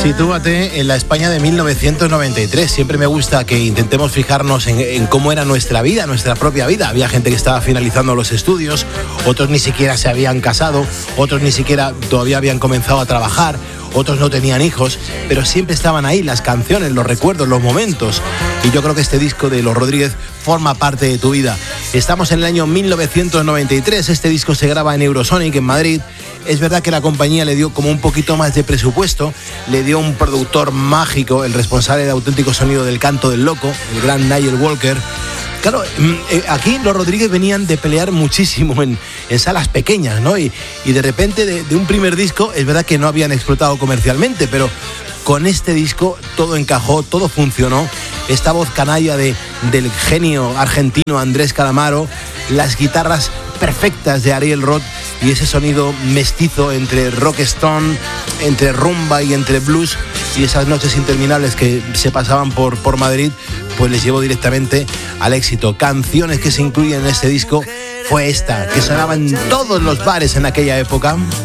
Sitúate en la España de 1993. Siempre me gusta que intentemos fijarnos en cómo era nuestra vida, nuestra propia vida. Había gente que estaba finalizando los estudios, otros ni siquiera se habían casado, otros ni siquiera todavía habían comenzado a trabajar, otros no tenían hijos, pero siempre estaban ahí las canciones, los recuerdos, los momentos. Y yo creo que este disco de Los Rodríguez forma parte de tu vida. Estamos en el año 1993, este disco se graba en Eurosonic, en Madrid. Es verdad que la compañía le dio como un poquito más de presupuesto, le dio un productor mágico, el responsable de Auténtico Sonido del Canto del Loco, el gran Nigel Walker. Claro, aquí los Rodríguez venían de pelear muchísimo en salas pequeñas, ¿no? Y de repente de un primer disco, es verdad que no habían explotado comercialmente, pero con este disco todo encajó, todo funcionó. Esta voz canalla del genio argentino Andrés Calamaro, las guitarras perfectas de Ariel Roth y ese sonido mestizo entre rockstone, entre rumba y entre blues, y esas noches interminables que se pasaban por Madrid, pues les llevó directamente al éxito. Canciones que se incluyen en este disco fue esta, que sonaba en todos los bares en aquella época.